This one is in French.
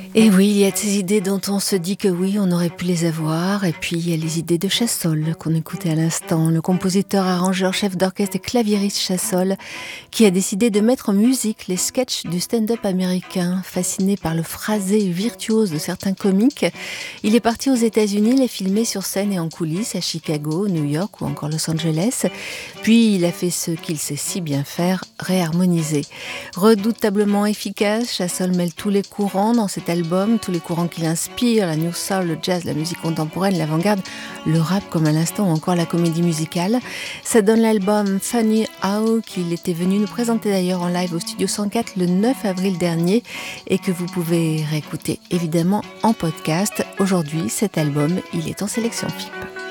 Et oui, il y a ces idées dont on se dit que oui, on aurait pu les avoir. Et puis, il y a les idées de Chassol qu'on écoutait à l'instant. Le compositeur, arrangeur, chef d'orchestre et claviériste Chassol, qui a décidé de mettre en musique les sketchs du stand-up américain. Fasciné par le phrasé virtuose de certains comiques, il est parti aux États-Unis les filmer sur scène et en coulisses à Chicago, New York ou encore Los Angeles. Puis, il a fait ce qu'il sait si bien faire, réharmoniser. Redoutablement efficace, Chassol mêle tous les courants dans cet album, tous les courants qui l'inspirent, la new soul, le jazz, la musique contemporaine, l'avant-garde, le rap comme à l'instant ou encore la comédie musicale. Ça donne l'album Funny How qu'il était venu nous présenter d'ailleurs en live au Studio 104 le 9 avril dernier et que vous pouvez réécouter évidemment en podcast. Aujourd'hui, cet album, il est en sélection FIP.